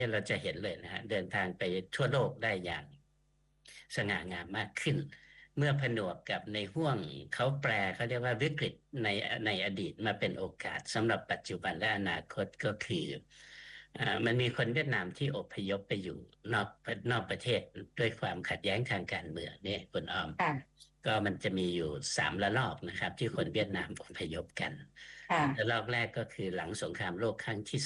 เราจะเห็นเลยนะฮะเดินทางไปทั่วโลกได้อย่างสง่างามมากขึ้นเมื่อผนวกกับในห้วงเขาแปลเขาเรียกว่าวิกฤตในอดีตมาเป็นโอกาสสำหรับปัจจุบันและอนาคตก็คือมันมีคนเวียดนามที่อพยพไปอยู่นอกประเทศด้วยความขัดแย้งทางการเมืองเนี่ยคุณออมค่ะก็มันจะมีอยู่3 ระลอกนะครับที่คนเวียดนามอพยพกันระค่ะลอกแรกก็คือหลังสงครามโลกครั้งที่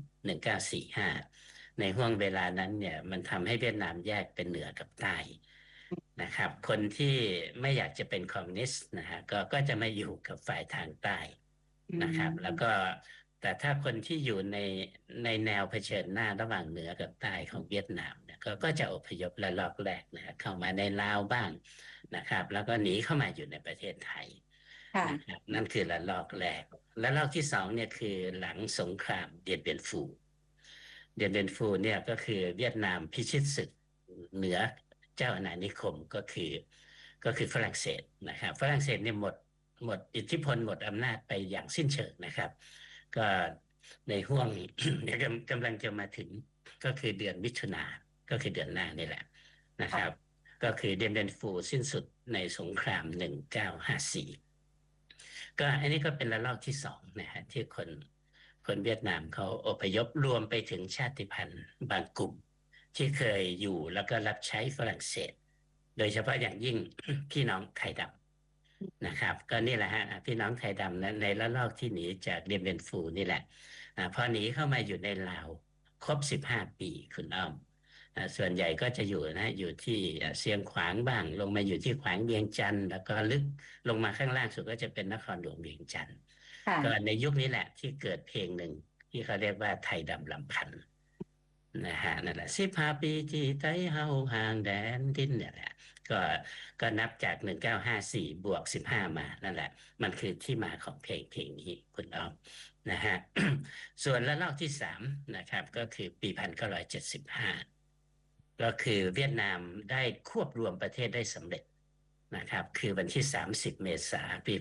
21945ในห้วงเวลานั้นเนี่ยมันทำให้เวียดนามแยกเป็นเหนือกับใต้นะครับคนที่ไม่อยากจะเป็นคอมมิวนิสต์นะฮะก็จะมาอยู่กับฝ่ายทางใต้อืนะครับแล้วก็มแต่ถ้าคนที่อยู่ในแนวเผชิญหน้าระหว่างเหนือกับใต้ของเวียดนามเนี่ยก็จะอพยพระลอกแรกนะฮะเข้ามาในลาวบ้างนะครับแล้วก็หนีเข้ามาอยู่ในประเทศไทยนะคค่ะรับนั่นคือระลอกแรกระลอกที่2เนี่ยคือหลังสงครามเดียนเบียนฟูเนี่ยก็คือเวียดนามพิชิตศึกเหนือเจ้าอาณานิคมก็คือฝรั่งเศสนะครับฝรั่งเศสเนี่ยหมดอิทธิพลหมดอำนาจไปอย่างสิ้นเชิงนะครับก็ในห่วงเนี่ยกำลังจะมาถึงก็คือเดือนมิถุนาก็คือเดือนหน้านี่แหละนะครับค่ะก็คือเดียนเดนฟูสิ้นสุดในสงคราม1954ก็อันนี้ก็เป็นระลอกที่2นะฮะที่คนเวียดนามเขาอพยพรวมไปถึงชาติพันธุ์บางกลุ่มที่เคยอยู่แล้วก็รับใช้ฝรั่งเศสโดยเฉพาะอย่างยิ่งพี่น้องไทยดำนะครับก็นี่แหละฮะพี่น้องไทยดำนะในระลอกที่หนีจากเดียนเบนฟูนี่แหละพอหนีเข้ามาอยู่ในลาวครบ15 ปีคุณอ้อมส่วนใหญ่ก็จะอยู่นะอยู่ที่เชียงขวางบ้างลงมาอยู่ที่ขวางเวียงจันทร์แล้วก็ลึกลงมาข้างล่างสุดก็จะเป็นนครหลวงเวียงจันทร์ก็ค่ะในยุคนี้แหละที่เกิดเพลงหนึ่งที่เขาเรียกว่าไทยดำลำพันธ์นะฮะนั่นแหละ15 ปีที่ไต้เฮาห่างแดนดินเนี่ยแหละก็ก็นับจาก1954บวก15มานั่นแหละมันคือที่มาของเพลงนี้คุณอ้อมนะฮะส่วนระลอกที่3นะครับก็คือปี1975ก็คือเวียดนามได้ควบรวมประเทศได้สำเร็จนะครับคือวันที่30เมษายนปี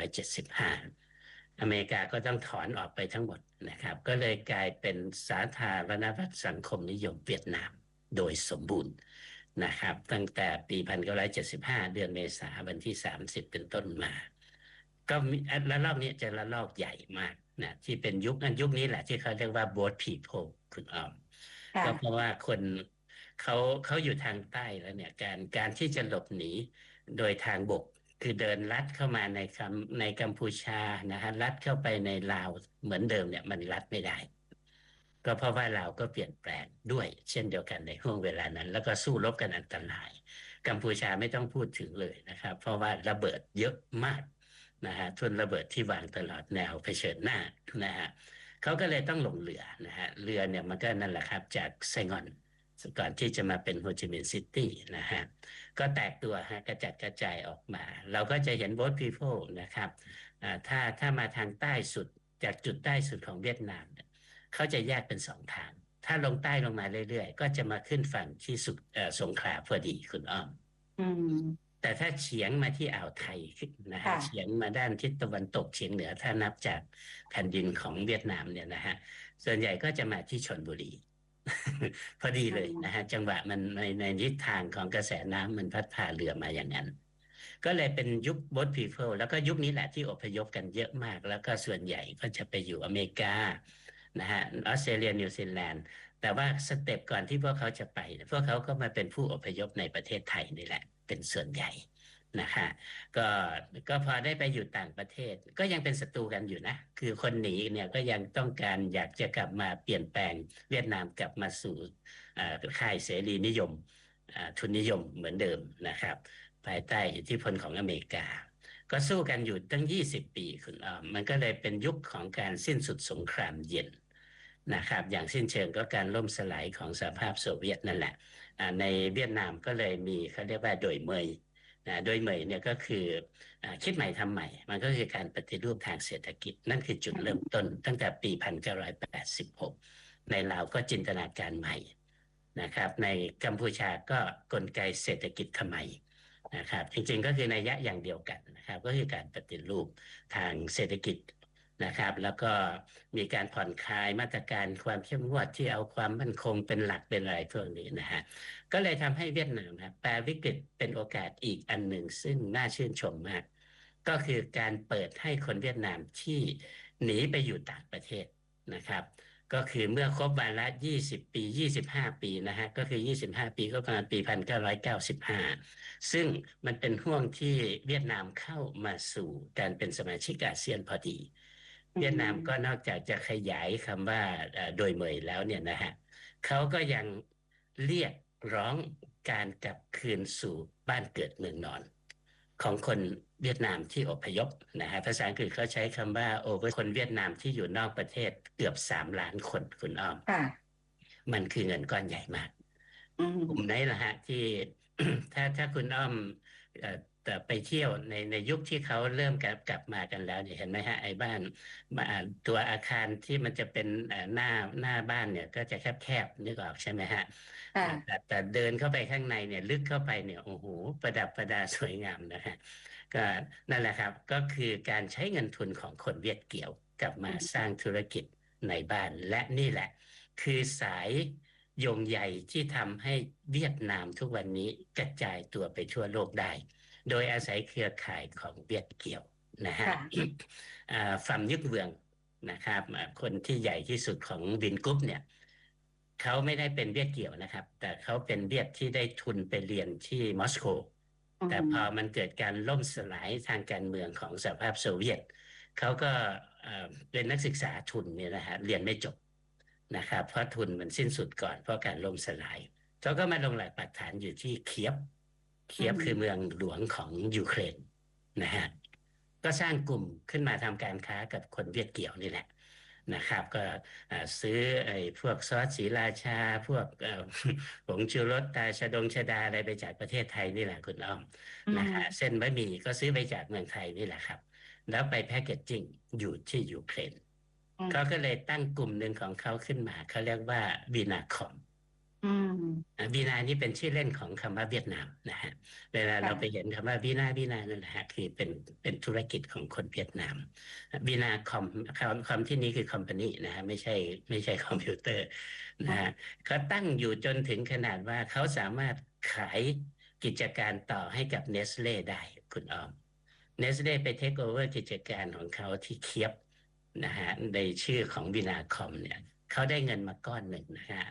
1975อเมริกาก็ต้องถอนออกไปทั้งหมดนะครับก็เลยกลายเป็นสาธารณรัฐสังคมนิยมเวียดนามโดยสมบูรณ์นะครับตั้งแต่ปี1975เดือนเมษายนวันที่30เป็นต้นมาก็ระลอกนี้จะระลอกใหญ่มากนะที่เป็นยุคนี้แหละที่เขาเรียกว่า boat people คุณออมก็เพค่ะราะว่าคนเขาเขาอยู่ทางใต้แล้วเนี่ยการที่จะหลบหนีโดยทางบกคือเดินลัดเข้ามาในกัมพูชานะฮะลัดเข้าไปในลาวเหมือนเดิมเนี่ยมันลัดไม่ได้ก็เพราะว่าลาวก็เปลี่ยนแปลงด้วยเช่นเดียวกันในห่วงเวลานั้นแล้วก็สู้รบกันอันตรายกัมพูชาไม่ต้องพูดถึงเลยนะครับเพราะว่าระเบิดเยอะมากนะฮะทุนระเบิดที่วางตลอดแนวเผชิญหน้านะฮะเขาก็เลยต้องลงเรือนะฮะเรือเนี่ยมันก็นั่นแหละครับจากไซงอนก่อนที่จะมาเป็นโฮจิมินห์ซิตี้นะฮะก็แตกตัวฮะกระจัดกระจายออกมาเราก็จะเห็น boat people นะครับถ้ามาทางใต้สุดจากจุดใต้สุดของเวียดนามเนี่ยเขาจะแยกเป็น2 ทางถ้าลงใต้ลงมาเรื่อยๆก็จะมาขึ้นฝั่งที่สุดสงขลาพอดีคุณอ้อมอืมแต่ถ้าเฉียงมาที่อ่าวไทยนะฮะเฉียงค่ะมาด้านทิศตะวันตกเฉียงเหนือถ้านับจากแผ่นดินของเวียดนามเนี่ยนะฮะส่วนใหญ่ก็จะมาที่ชลบุรีพอดีอืเลยนะฮะมจังหวะมันในทิศทางของกระแสน้ำมันพัดพาเรือมาอย่างนั้นก็เลยเป็นยุค boat people แล้วก็ยุคนี้แหละที่อพยพกันเยอะมากแล้วก็ส่วนใหญ่ก็จะไปอยู่อเมริกานะฮะออสเตรเลียนิวซีแลนด์แต่ว่าสเต็ปก่อนที่พวกเขาจะไปพวกเขาก็มาเป็นผู้อพยพในประเทศไทยนี่แหละเป็นส่วนใหญ่นะฮะก็ก็พอได้ไปอยู่ต่างประเทศก็ยังเป็นศัตรูกันอยู่นะคือคนหนีเนี่ยก็ยังต้องการอยากจะกลับมาเปลี่ยนแปลงเวียดนามกลับมาสู่ค่ายเสรีนิยมทุนนิยมเหมือนเดิมนะครับภายใต้อิทธิพลของอเมริกาก็สู้กันอยู่ตั้ง20 ปีคุณอ้อมมันก็เลยเป็นยุคของการสิ้นสุดสงครามเย็นนะครับอย่างสิ้นเชิงก็การล่มสลายของสหภาพโซเวียตนั่นแหละในเวียดนามก็เลยมีเขาเรียกว่าโดยเมยโดยเมยเนี่ยก็คือคิดใหม่ทำใหม่มันก็คือการปฏิรูปทางเศรษฐกิจนั่นคือจุดเริ่มต้นตั้งแต่ปี1986ในลาวก็จินตนาการใหม่นะครับในกัมพูชาก็กลไกเศรษฐกิจขมัยนะครับจริงๆก็คือนัยยะอย่างเดียวกันนะครับก็คือการปฏิรูปทางเศรษฐกิจนะครับแล้วก็มีการผ่อนคลายมาตรการความเข้มงวดที่เอาความมั่นคงเป็นหลักเป็นอะไรพวกนี้นะฮะก็เลยทำให้เวียดนามครับแปลวิกฤตเป็นโอกาสอีกอันหนึ่งซึ่งน่าชื่นชมมากก็คือการเปิดให้คนเวียดนามที่หนีไปอยู่ต่างประเทศนะครับก็คือเมื่อครบวาระ20 ปี25 ปีนะฮะก็คือ25 ปีก็ประมาณปี1995ซึ่งมันเป็นห่วงที่เวียดนามเข้ามาสู่การเป็นสมาชิกอาเซียนพอดีเวียดนามก็นอกจากจะขยายคำว่าโดยเมยแล้วเนี่ยนะฮะเขาก็ยังเรียกร้องการกลับคืนสู่บ้านเกิดเมืองนอนของคนเวียดนามที่อพยพนะฮะภาษาอังกฤษเขาใช้คำว่าโอเวอร์คนเวียดนามที่อยู่นอกประเทศเกือบ3 ล้านคนคุณอ้อมมันคือเงินก้อนใหญ่มากกลุ่มไหนล่ะฮะที่ ถ้าคุณอ้อมแต่ไปเที่ยวในยุคที่เขาเริ่มกลับมากันแล้วเนี่ยเห็นไหมฮะไอ้บ้านตัวอาคารที่มันจะเป็นหน้าบ้านเนี่ยก็จะแคบๆนึกออกใช่ไหมฮะแต่เดินเข้าไปข้างในเนี่ยลึกเข้าไปเนี่ยโอ้โหประดับประดาสวยงามนะฮะก็นั่นแหละครับก็คือการใช้เงินทุนของคนเวียดเกี่ยวกลับมาสร้างธุรกิจในบ้านและนี่แหละคือสายโยงใยที่ทำให้เวียดนามทุกวันนี้กระจายตัวไปทั่วโลกได้โดยอาศัยเครือข่ายของเวียดเกี่ยวนะฮะฟัมยึกเวืองนะครับคนที่ใหญ่ที่สุดของวินกรุ๊ปเนี่ยเขาไม่ได้เป็นเวียดเกี่ยวนะครับแต่เขาเป็นเวียดที่ได้ทุนไปเรียนที่มอสโกแต่พอมันเกิดการล่มสลายทางการเมืองของสหภาพโซเวียตเขาก็เป็นนักศึกษาทุนเนี่ยนะฮะเรียนไม่จบนะครับเพราะทุนมันสิ้นสุดก่อนเพราะการล่มสลายเขาก็มาลงหลักปักฐานอยู่ที่เคียฟคือเมืองหลวงของยูเครนนะฮะก็สร้างกลุ่มขึ้นมาทำการค้ากับคนเวียดเกี่ยวนี่แหละนะครับก็ซื้อไอ้พวกซอสศรีราชาพวกผงชูรสตาชะดาอะไรไปจากประเทศไทยนี่แหละคุณอ้อมนะฮะเส้นบะหมี่ก็ซื้อไปจากเมืองไทยนี่แหละครับแล้วไปแพคเกจจิ้งอยู่ที่ยูเครนเขาก็เลยตั้งกลุ่มหนึ่งของเขาขึ้นมาเขาเรียกว่าวีนาคอมวีนานี่เป็นชื่อเล่นของคำว่าเวียดนามนะฮะเวลาเราไปเห็นคำว่าวีนานั่นแหละฮะคือเป็นธุรกิจของคนเวียดนามวีนาคอมที่นี้คือคอมพานีนะฮะไม่ใช่คอมพิวเตอร์นะฮะเขาตั้งอยู่จนถึงขนาดว่าเขาสามารถขายกิจการต่อให้กับเนสเล่ได้คุณอ้อมเนสเล่ไปเทคโอเวอร์กิจการของเขาที่เคียบนะฮะในชื่อของวีนาคอมเนี่ยเขาได้เงินมาก้อนหนึ่งนะฮะ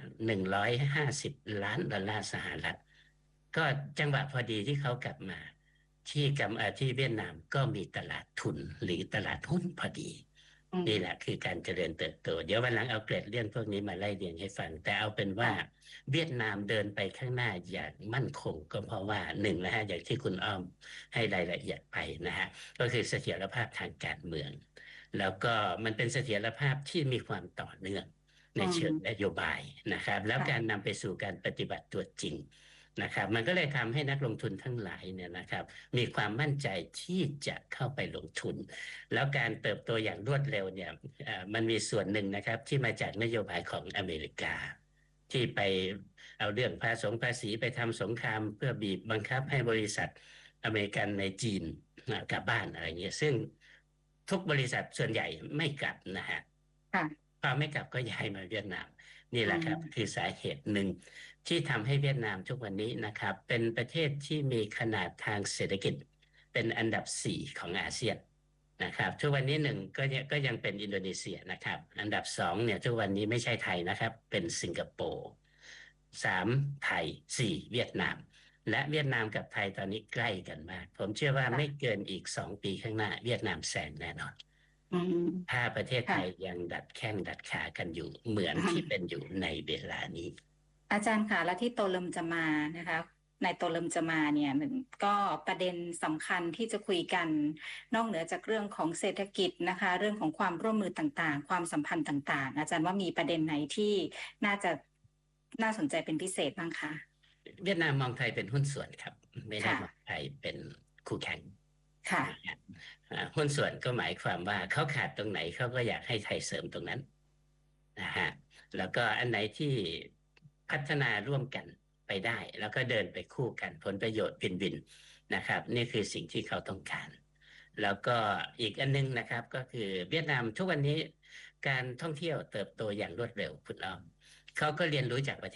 150 ล้านดอลลาร์สหรัฐก็จังหวะพอดีที่เขากลับมาที่เวียดนามก็มีตลาดทุนหรือตลาดหุ้นพอดีนี่แหละคือการเจริญเติบโตเดี๋ยววันหลังเอาเกร็ดเรื่องพวกนี้มาไล่เรียงให้ฟังแต่เอาเป็นว่าเวียดนามเดินไปข้างหน้าอย่างมั่นคงก็เพราะว่าหนึ่งนะฮะอย่างที่คุณอ้อมให้รายละเอียดไปนะฮะก็คือเสถียรภาพทางการเมืองแล้วก็มันเป็นเสถียรภาพที่มีความต่อเนื่องในเชิงนโยบายนะครับแล้วการนำไปสู่การปฏิบัติตัวจริงนะครับมันก็เลยทำให้นักลงทุนทั้งหลายเนี่ยนะครับมีความมั่นใจที่จะเข้าไปลงทุนแล้วการเติบโตอย่างรวดเร็วเนี่ยมันมีส่วนหนึ่งนะครับที่มาจากนโยบายของอเมริกาที่ไปเอาเรื่องภาษีไปทำสงครามเพื่อบีบบังคับให้บริษัทอเมริกันในจีนกลับบ้านอะไรเงี้ยซึ่งทุกบริษัทส่วนใหญ่ไม่กลับนะฮะพอไม่กลับก็ย้ายมาเวียดนามนี่แหละครับคือสาเหตุหนึ่งที่ทำให้เวียดนามทุกวันนี้นะครับเป็นประเทศที่มีขนาดทางเศรษฐกิจเป็นอันดับ4ของอาเซียนนะครับทุกวันนี้1ก็ยังเป็นอินโดนีเซียนะครับอันดับ2เนี่ยทุกวันนี้ไม่ใช่ไทยนะครับเป็นสิงคโปร์3ไทย4เวียดนามและเวียดนามกับไทยตอนนี้ใกล้กันมากผมเชื่อว่าไม่เกินอีก2 ปีข้างหน้าเวียดนามแซงแน่นอนถ้าประเทศไทยยังดัดแข้งดัดขากันอยู่เหมือนที่เป็นอยู่ในเวลานี้อาจารย์ค่ะและที่โตเริ่มจะมานะคะในโตเริ่มจะมาเนี่ยหนึ่งก็ประเด็นสำคัญที่จะคุยกันนอกเหนือจากเรื่องของเศรษฐกิจนะคะเรื่องของความร่วมมือต่างๆความสัมพันธ์ต่างๆอาจารย์ว่ามีประเด็นไหนที่น่าสนใจเป็นพิเศษบ้างคะเวียดนามมองไทยเป็นหุ้นส่วนครับไม่ได้มองไทยเป็นคู่แข่งค่ะหุ้นส่วนก็หมายความว่าเขาขาดตรงไหนเขาก็อยากให้ไทยเสริมตรงนั้นนะฮะแล้วก็อันไหนที่พัฒนาร่วมกันไปได้แล้วก็เดินไปคู่กันผลประโยชน์วินวินนะครับนี่คือสิ่งที่เขาต้องการแล้วก็อีกอันนึงนะครับก็คือเวียดนามทุกวันนี้การท่องเที่ยวเติบโตอย่างรวดเร็วคุณอ้อมเขาก็เรียนรู้จากประเทศ